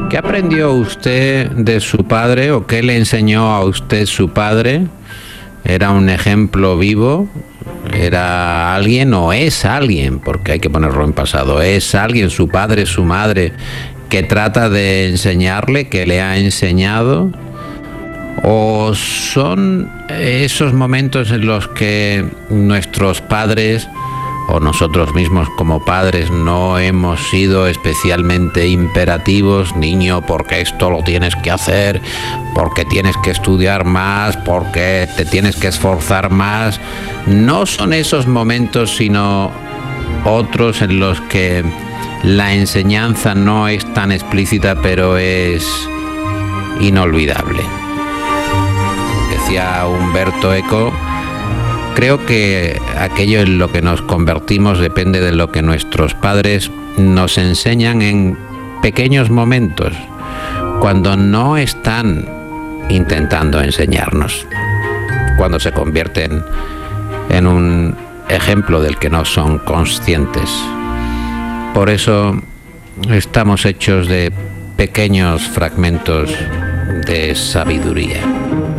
¿Qué aprendió usted de su padre o qué le enseñó a usted su padre? ¿Era un ejemplo vivo? ¿Era alguien o es alguien? Porque hay que ponerlo en pasado. ¿Es alguien, su padre, su madre, que trata de enseñarle, que le ha enseñado? ¿O son esos momentos en los que nuestros padres o nosotros mismos como padres no hemos sido especialmente imperativos? Niño, porque esto lo tienes que hacer, porque tienes que estudiar más, porque te tienes que esforzar más. No son esos momentos, sino otros en los que la enseñanza no es tan explícita, pero es inolvidable. Decía Umberto Eco: creo que aquello en lo que nos convertimos depende de lo que nuestros padres nos enseñan en pequeños momentos, cuando no están intentando enseñarnos, cuando se convierten en un ejemplo del que no son conscientes. Por eso estamos hechos de pequeños fragmentos de sabiduría.